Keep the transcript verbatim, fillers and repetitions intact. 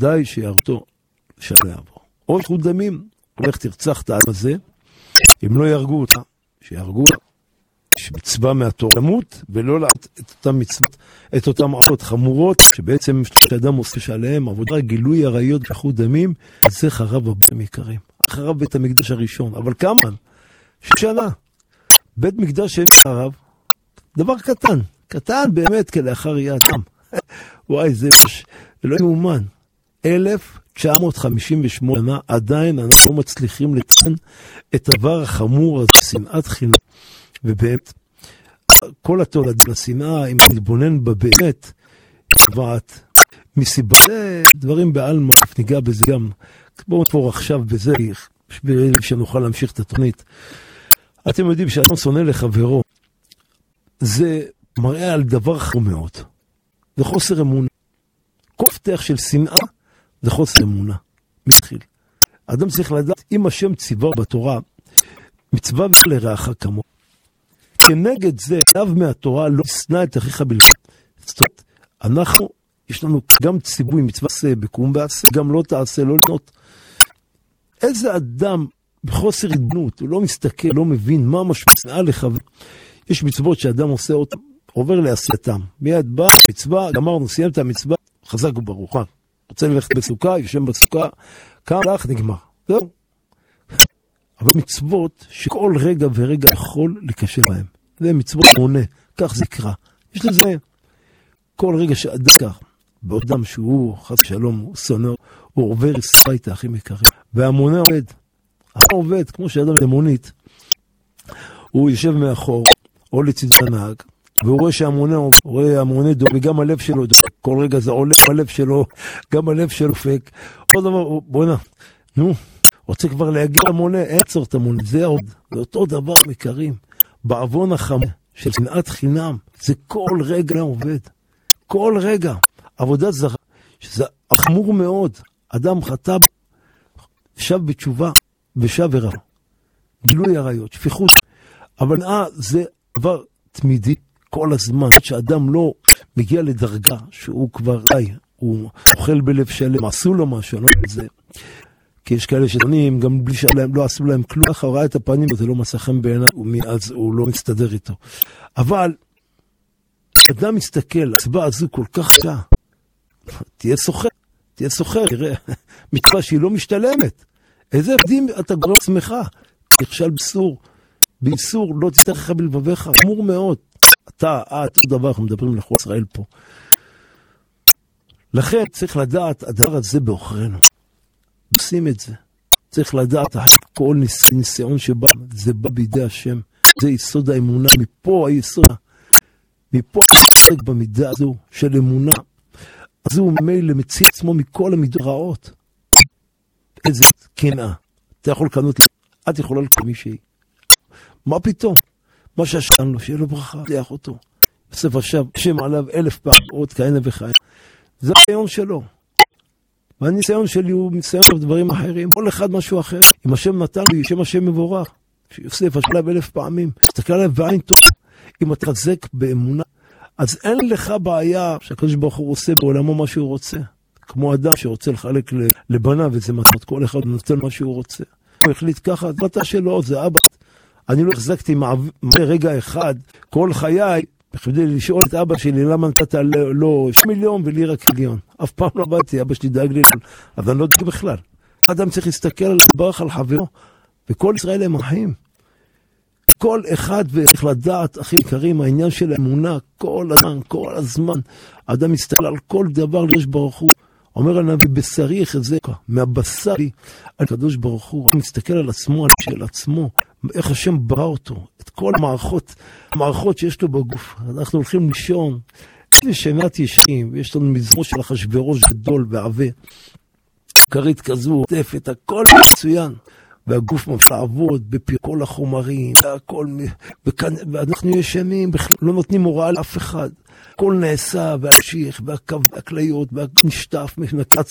ודאי שיהרגו שלא יעבור. או שחוט דמים, הולך תרצח את האדם הזה, אם לא יהרגו אותה, שיהרגו אותה. יש מצווה מהתורה למות, ולא לעשות את אותם מצוות, את אותם עבודות חמורות, שבעצם שאדם עושה שעליהם, עבודה גילוי עריות וחוט דמים, זה חרב הבית המקרים. חרב בית המקדש הראשון. אבל כמה? שנה. בית מקדש שני חרב, דבר קטן, קטן באמת כלאחר יעתם. וואי, זה מש... לא יאומן. אלף תשע מאות חמישים ושמונה שנה, עדיין אנחנו לא מצליחים לציין את הדבר החמור הזה, שנאת חינם. ובאמת, כל התולדה לשנאה, אם נתבונן בה באמת, קבעת מסיבה. זה דברים בעלמא, ניגע בזה גם. בואו נתפור עכשיו בזה, בשביל שנוכל להמשיך את התוכנית. אתם יודעים שאדם שונא לחברו, זה מראה על דבר חמור מאוד. זה חוסר אמונה. כל מפתח של שנאה, זה חוסר אמונה. מתחיל. האדם צריך לדעת, אם השם ציווה בתורה, מצווה לרעך כמוהו. כנגד זה, לאו מהתורה לא שנא את אחיך בלבד. זאת אומרת, אנחנו, יש לנו גם ציווי מצווה עשה, בקום ועשה, גם לא תעשה, לא לנות. איזה אדם בחוסר התבוננות, הוא לא מסתכל, לא מבין מה משמעות שנאה לחבר. יש מצוות שאדם עושה אותם, עובר לעשייתם. מיד בא, מצווה, גמרנו, סיים את המצווה, חזק וברוך. רוצה ללכת בסוכה, יושם בסוכה, קם לך, נגמר. זהו. אבל מצוות שכל רגע ורגע יכול לקשר בהם. זה מצוות מונה, כך זה קרא. יש לזה כל רגע שאדם כך, באודם שהוא חס ושלום, הוא שונא, הוא עובר ספה את האחים יקרים. והמונה עובד. המונה עובד, כמו שאדם למונית, הוא יושב מאחור, או לצד הנהג, והוא רואה שהמונה עובד, הוא רואה המונה דופק, וגם הלב שלו דופק. כל רגע זה עולה בלב שלו, גם הלב שלו דופק. עוד דבר, בוא נע, נו. רוצה כבר להגיע למונה, אין צור את המונה, זה עוד, זה אותו דבר מקרים, בעוון החמור של שנאת חינם, זה כל רגע עובד, כל רגע, עבודה זרה, שזה חמור מאוד, אדם חטא, שב בתשובה, ושב ורב, גילוי עריות, שפיכות, אבל אה, זה דבר תמידי, כל הזמן, שאדם לא מגיע לדרגה, שהוא כבר, איי, הוא אוכל בלב שלם, עשו לו משהו, לא זה, כי יש כאלה שדונים, גם בלי שלהם, לא עשו להם כלום, אחר ראה את הפנים, זה לא מסכם בעיניו, ומאז הוא לא מסתדר איתו. אבל, אדם מסתכל, הצבעה הזו כל כך קשה, תהיה סוחר, תהיה סוחר, תראה, מצווה שהיא לא משתלמת. איזה עבדים אתה גורם עצמך, נכשל בסור, באיסור, לא תצטרך בלבביך, חמור מאוד. אתה, אה, אותו דבר, אנחנו מדברים לכל ישראל פה. לכן, צריך לדעת, הדבר הזה באוכרנו. עושים את זה. צריך לדעת, כל ניסיון שבא, זה בא בידי השם. זה יסוד האמונה. מפה היסוד. מפה היסוד במידה הזו של אמונה. אז הוא ממילא מציע עצמו מכל המידות רעות. איזה קנאה. אתה יכול לקנות, את יכולה לקנות מישהי. מה פתאום? מה שהשכן לו, שיהיה לו ברכה, תלך אותו. בסוף עכשיו, שם עליו אלף פעם, עוד כהנה וכהנה. זה הניסיון שלו. והניסיון שלי הוא ניסיון בדברים אחרים. כל אחד משהו אחר. אם השם נתן לי, שם השם מבורך. שיוסף השלב אלף פעמים. תסתכל עליו בעין טוב. אם אתה חזק באמונה, אז אין לך בעיה שהקדוש ברוך הוא עושה בעולמו מה שהוא רוצה. כמו אדם שרוצה לחלק לבניו, וזה מתנות. כל אחד נותן מה שהוא רוצה. הוא החליט ככה, זה מטה שלו, זה אבא. אני לא החזקתי רגע אחד, כל חיי, בכדי לשאול את אבא שלי, למה נתת לו שני מיליון ולי רק מיליון. אף פעם לא באתי, אבא שלי דאג לי, אבל אני לא דאג בכלל. אדם צריך להסתכל על ברך על חברו, וכל ישראל הם אחים. כל אחד וצריך לדעת, אחים יקרים, העניין של האמונה, כל הזמן, כל הזמן. אדם מסתכל על כל דבר לקדוש ברוך הוא. אומר הנביא, בשרי יחזק, מהבשר לי, על קדוש ברוך הוא. הוא מסתכל על עצמו, על של עצמו, איך השם ברא אותו, את כל המערכות, המערכות שיש לו בגוף. אנחנו הולכים לישון, איזה שנת ישנים, ויש לנו מזמור של אחשוורוש גדול ועבה, כרית כזו, טפת, הכל מצוין. והגוף ממשיך לעבוד בפי כל החומרים, והכל, וכאן, ואנחנו ישנים, לא נותנים הוראה לאף אחד. הכל נעשה, והמשיך, והכליות, והנשטף,